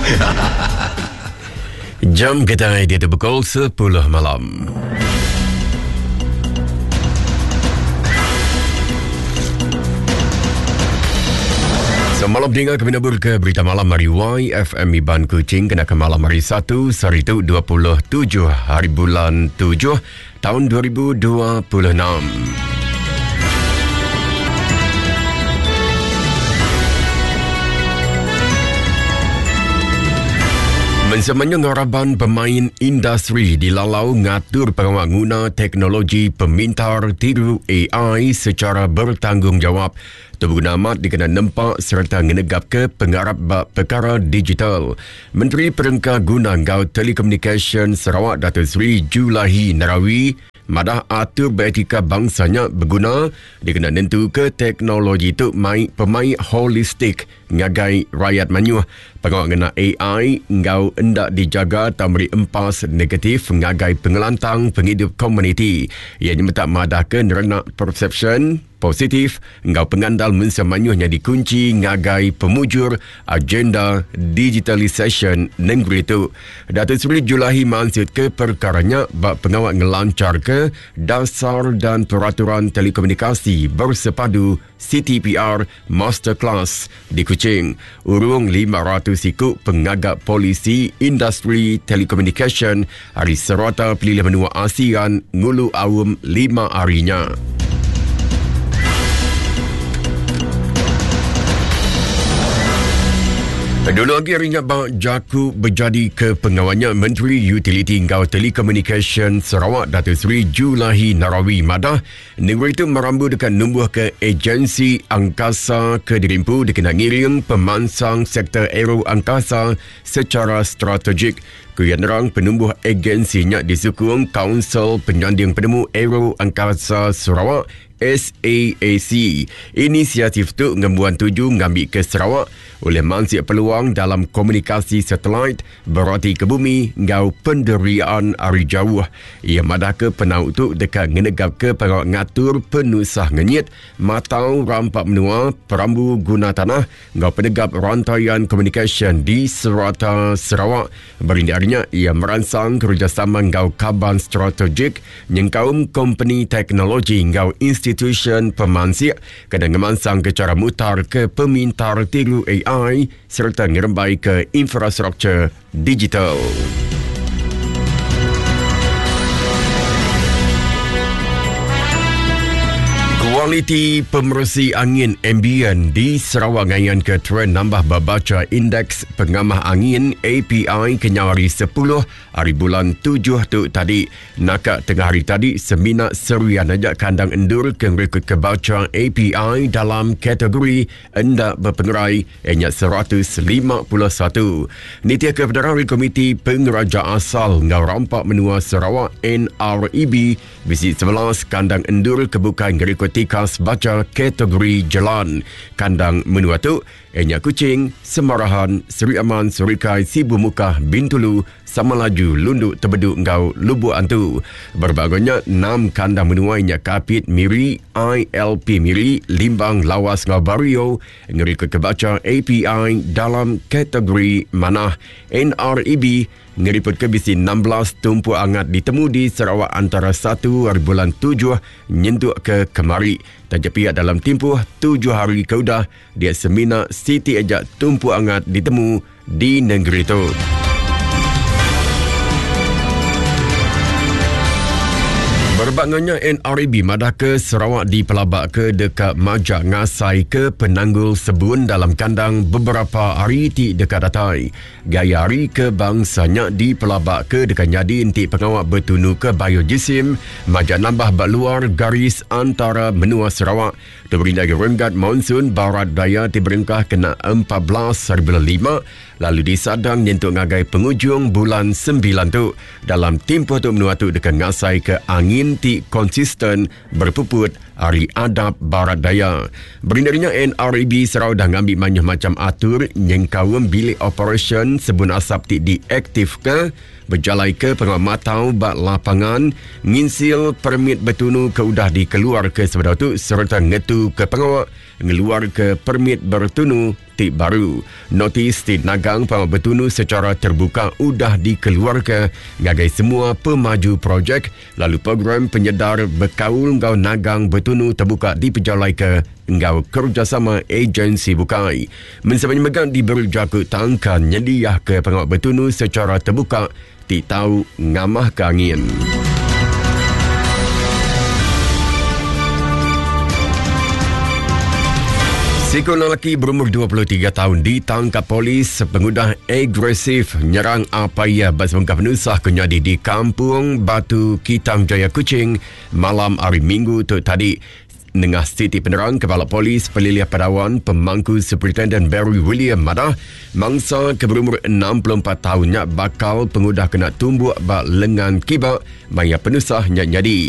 Jam kita dia pukul 10 malam. Semalam dengar kebinabur ke berita malam hari YFM Iban Kuching kena ke malam hari 1 Saritu 27 hari bulan 7 tahun 2026. Mensemanya ngaraban pemain industri dilalau ngatur pengawal guna teknologi pemintar tiru AI secara bertanggungjawab. Tubuh amat dikena nempak serta menegap ke pengarap perkara digital. Menteri Perengkah Guna Gau Telekomunikasi Sarawak Datuk Seri Julahi Narawi madah atur beretika bangsanya berguna dikena nentu ke teknologi itu pemain holistik ngagai rakyat manyuh. Pengawal guna AI ngau hendak dijaga tak beri empas negatif ngagai pengelantang penghidup komuniti. Ianya mentak madah ke nerenak perception positif ngau pengandal mensemanyuhnya dikunci ngagai pemujur agenda digitalisation negeri itu. Datuk Seri Julahi maksud ke perkaranya bak pengawal ngelancar ke dasar dan peraturan telekomunikasi bersepadu CTPR Masterclass di Kuching. Urung 500 ikut pengagap polisi industri telekomunikasi hari serata pilihan benua ASEAN ngulu awam 5 harinya. Dulu lagi harinya bak jaku berjadi ke pengawalnya Menteri Utiliti Gau Telekomunikasi Sarawak Datuk Seri Julahi Narawi madah negeri itu merambu dekat numbuh ke agensi angkasa ke dirimpu dikena ngiring pemansang sektor aero angkasa secara strategik. Kuyanrang penumbuh agensinya disukung Kaunsil Penyanding Penemu Aero Angkasa Sarawak SAAC. Inisiatif itu ngembuan tuju ngambil ke Sarawak oleh mansik peluang dalam komunikasi satelit berarti ke bumi ngau penderian hari jauh. Ia madah ke penau tu dekat ngenegap ke para ngatur penusah ngenyit matau rampak menua perambu guna tanah ngau penegap rantaian komunikasi di serata Sarawak. Berindahnya ia merangsang kerjasama ngau kaban strategik nyengkaum company teknologi ngau institution pemansik kena ngemansang ke cara mutar ke pemintar tiru AI serta ngerembai ke infrastruktur digital. Kualiti pemersih angin ambient di Sarawak ngayan ke trend nambah berbaca indeks pengamah angin API kenyawari 10 hari bulan 7 tu tadi. Nakak tengah hari tadi seminak serian ajak kandang endur ke rekod kebaca API dalam kategori hendak berpengerai hanya 151. Nitia Kefederal Komiti Pengeraja Asal ngau rampak menua Sarawak NREB bisi 11 kandang endur kebukaan rekod tikas baca kategori jalan. Kandang menua tu Enya Kuching, Semarahan, Seri Aman, Surikai, Sibu Mukah, Bintulu, Samalaju, Lundu, Tebedu, Ngau, Lubuk Antu. Berbagainya 6 kandang menua Enya Kapit, Miri, ILP Miri, Limbang, Lawas, Ngau Bario, ngeri kebaca API dalam kategori manah. NREB ngeriput ke bisi 16 tumpu angat ditemu di Sarawak antara 1 hari bulan 7 nyentuk ke kemari. Tajapiat dalam tempoh 7 hari keudah dia semina Siti ajak tumpu angat ditemu di negeri itu. Berbagainya NREB madah ke Sarawak di pelabak ke dekat majak ngasai ke penanggul sebun dalam kandang beberapa hari ti dekat datai. Gaya hari ke bangsanya di pelabak ke dekat nyadi inti pengawak bertunu ke biojisim majak nambah bak luar garis antara menua Sarawak. Terberindah renggat monsun barat daya diberengkah kena 14 hari bulan 5 lalu disadang nyentuk ngagai pengujung bulan 9 tu. Dalam tempoh tu menua tu dekat ngasai ke angin ti konsisten berpuput hari adab barat daya. Berindahnya NREB Sarawak dah ngambil banyak macam atur nyengkawam bilik operation sebun asap ti diaktif ke berjalai ke pengamatau bak lapangan nginsil permit bertunu ke udah dikeluar ke sebab tu serta ngetu batu ke pengawak ngeluar ke permit bertunu tip baru. Notis tip nagang pengawak bertunu secara terbuka udah dikeluarkan ngagai semua pemaju projek, lalu program penyedar berkaul ngau nagang bertunu terbuka diperjalai ke ngau kerjasama agensi bukai. Mensabanya megang diberi jaku tangkan nyediah ke pengawak bertunu secara terbuka ti tahu ngamah ke angin. Seorang lelaki berumur 23 tahun ditangkap polis pengudah agresif nyerang apaya basungkah penusah kenyadi di Kampung Batu Kitang Jaya Kuching malam hari Minggu tu tadi. Nengah Siti Penerang, Kepala Polis Peliliah Padawan Pemangku Superintendent Barry William Madah, mangsa ke berumur 64 tahunnya bakal pengudah kena tumbuk bak lengan kibak maya penusah nyadi.